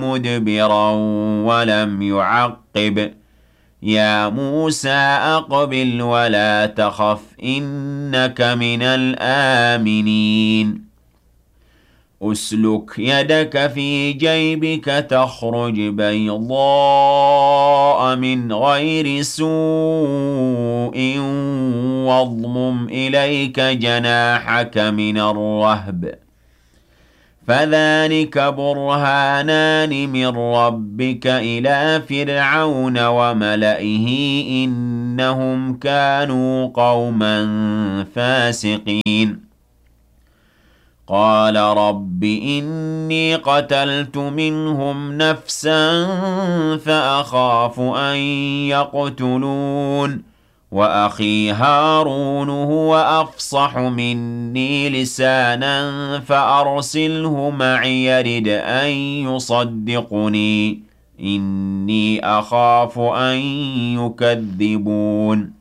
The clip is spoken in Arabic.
مدبرا ولم يعقب يا موسى أقبل ولا تخف إنك من الآمنين أسلك يدك في جيبك تخرج بيضاء من غير سوء واضمم إليك جناحك من الرهب فذلك برهانان من ربك إلى فرعون وملئه إنهم كانوا قوما فاسقين قال رب إني قتلت منهم نفسا فأخاف أن يقتلون وأخي هارون هو أفصح مني لسانا فأرسله معي يرد أن يصدقني إني أخاف أن يكذبون